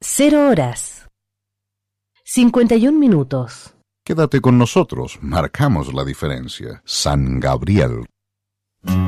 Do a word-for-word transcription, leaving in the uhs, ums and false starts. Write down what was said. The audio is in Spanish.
Cero horas. Cincuenta y un minutos. Quédate con nosotros, marcamos la diferencia. San Gabriel